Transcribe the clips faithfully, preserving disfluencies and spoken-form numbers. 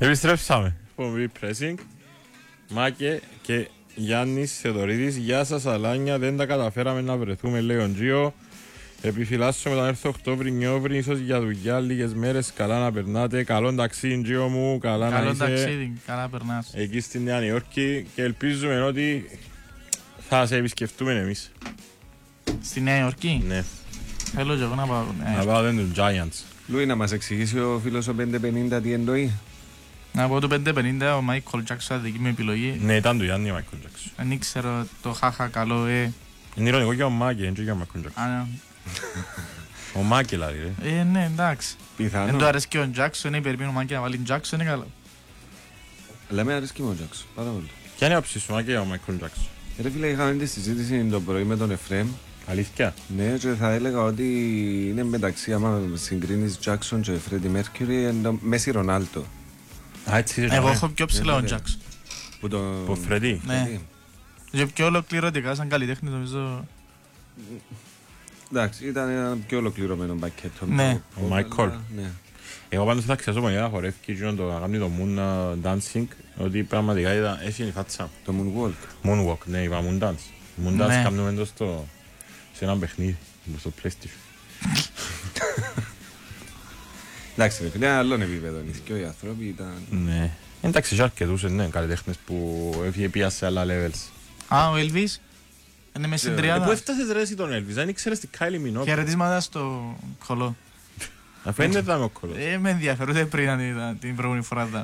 Επιστρέψαμε. Εκπομπή Pressing. Μάκε και Γιάννης Θεοδωρίδης. Γεια σας Αλάνια, δεν τα καταφέραμε να βρεθούμε, λέει ο Τζίο. Επιφυλάσσω μετά έρθω Οκτώβρη-Νιόβρη, ίσως για δουλειά λίγες μέρες. Καλά να περνάτε. Καλό ταξίδι, Τζίο μου. Καλά Καλό να είσαι ταξίδι, καλά περνάς. εκεί στη Νέα Υόρκη και ελπίζουμε ότι θα σε επισκεφτούμε εμείς. Στη Νέα Υόρκη. Ναι. Θέλω και εγώ να πάω. Να πάω δεν τους Giants. Λούι, να μας εξηγήσει ο φίλος ο πεντακόσια πενήντα τι εννοεί. Να πω το πεντακόσια πενήντα, ο Μάικλ Τζάκσον, δική μου επιλογή. Ναι, ήταν του Γιάννη ο Μάικλ Τζάκσον. Δεν ήξερα το χάχα καλό, ε. Είναι ηρωνικό και ο Μάκε, δεν και ο Μάικλ Τζάκσον. Α, Ο Μάκε δηλαδή. ε, ναι, εντάξει. Πιθανό. Δεν του αρέσει και ο Τζάκσον, είναι περιμένω Μάκη να βάλει Τζάκσον, είναι καλό. Λέμε αρέσει και ο Τζάκσον, πάρα πολύ. Ποια είναι η άποψη σου, Μάκε, ο Μάικλ Τζάκσον? Ρε φίλε, είχαμε τη συζήτηση το πρωί με τον Εφραίμ. Αλήθεια. Ναι, και θα έλεγα ότι είναι μεταξύ, άμα συγκρίνεις Τζάκσον και Φρέντι Μέρκιουρι, Μέση Ρονάλτο. Α, έτσι Εγώ έχω πιο ψηλά ο Τζάκσον. Που το... Που Φρέντι. Ναι. Και πιο ολοκληρωτικά, σαν καλλιτέχνη, νομίζω. Εντάξει, ήταν ένα πιο ολοκληρωμένο μπακέτο. Ναι. Ο Μάικλ. Ναι. Εγώ πάντως θα ξέρω για να χορεύει και να κάνει το moon dancing, ότι πραγματικά ήταν έτσι είναι η φάτσα. Το Moonwalk. Moonwalk, ναι, είπα moon dance. Moon dance Ναι. κάνουμε το στο... σε ένα παιχνίδι, στο PlayStation. Εντάξει, ρε φίλε, ένα άλλον επίπεδο. Και οι άνθρωποι ήταν... Ναι. Εντάξει, και αρκετούς, ναι, καλλιτέχνες που έφυγε σε άλλα levels. Α, ο Ελβίς. Είναι μες στην Ε, Πού τριάδα. έφτασες ρε εσύ τον Elvis, δεν ήξερες την Kylie Minogue. Χαιρετίσματα στο κολό. Αφού δεν ήταν ο κολός. Ε, με ενδιαφέρονται πριν αν ήταν την προηγούμενη φορά. ήταν.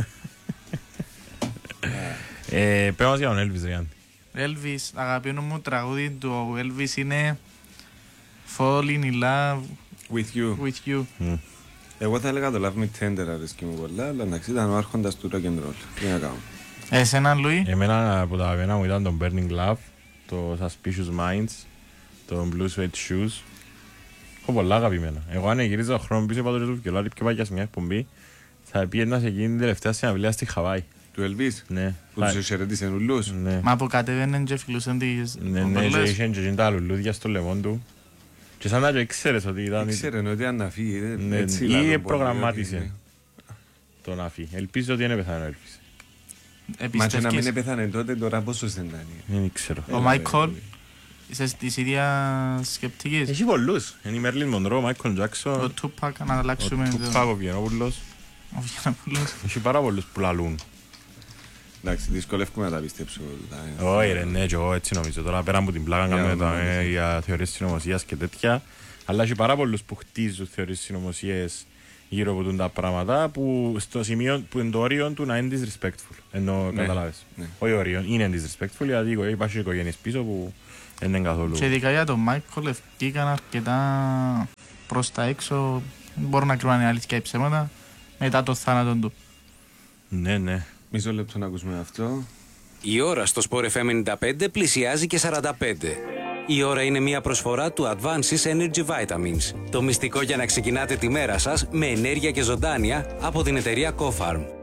Ε, Πες μας για τον Elvis, ρε Γιάννη. Elvis, αγαπημένο μου τραγούδι του Elvis είναι Falling in Love With you. with You. Μμ. Εγώ θα έλεγα το Love Me Tender αρέσκει μου πολλά, αλλά εντάξει ήταν ο άρχοντας του rock and roll. Τι να κάνω. Εσένα, Λουί. Εμένα από τα αγαπημένα μου ήταν το Burning Love, το Suspicious Minds, το Blue Suede Shoes. Έχω πολλά αγαπημένα. Εγώ αν γυρίζα χρόνο πίσω από το YouTube και λέω και πάει σε μια εκπομπή, θα πήγαινα σε εκείνη την τελευταία συναυλία στη Χαβάη. Του Ελβίς, Ναι. που τους χαιρετήσαν ουλούς. Ναι. Μα που κατεβαίνουν και φιλούσαν τις Ναι, ναι, και κομπολές. είχε και τα λουλούδια στο λαιμό του. Και σαν να και ήξερες ότι ήταν... Ήξερε ότι αν να φύγει, Ναι, έτσι ή λάλλον προγραμμάτισε πολύ, το να φύγει. Ελπίζω ότι είναι πεθάνει ο Elvis. Μα και να μην Εμπιστεύκεις. έπεθανε τότε, τώρα πόσο δεν ήταν. Δεν ξέρω. Ο Μάικλ, είσαι της ίδιας σκεπτικής. Έχει πολλούς. Είναι η Μέρλιν Μονρό, ο Μάικλ Ο Τζάκσον, Τούπακ, να ο αλλάξουμε. το- Τουπάκ, ο Βιενόπουλος. Ο Βιενναπούλος. Έχει πάρα πολλούς που λαλούν. Εντάξει, δυσκολεύκουμε να τα πιστέψω. τα- Όχι ρε, ναι, και εγώ έτσι νομίζω. Τώρα πέρα από την πλάκα Για κάνουμε να τα, δούμε. ε, για θεωρίες συνωμοσίας και τέτοια. Αλλά έχει πάρα πολλούς που χτίζουν θεωρίες συνωμοσίες γύρω από τα πράγματα που στο σημείο που είναι το όριο του να είναι disrespectful. Ενώ Ναι, καταλάβες. ναι. Όχι όριο, είναι disrespectful γιατί υπάρχει οικογένειες πίσω που δεν είναι καθόλου. Και ειδικά για τον Μάικλ ευκήκαν αρκετά προς τα έξω. Δεν μπορώ να κρύβω αν είναι αλήθεια ή ψέματα. Μετά το θάνατο του. Ναι, ναι. Μισό λεπτό να ακούσουμε αυτό. Η ώρα στο Sport εφ εμ ενενήντα πέντε πλησιάζει και σαράντα πέντε. Η ώρα είναι μια προσφορά του Advances Energy Vitamins. Το μυστικό για να ξεκινάτε τη μέρα σας με ενέργεια και ζωντάνια από την εταιρεία CoFarm.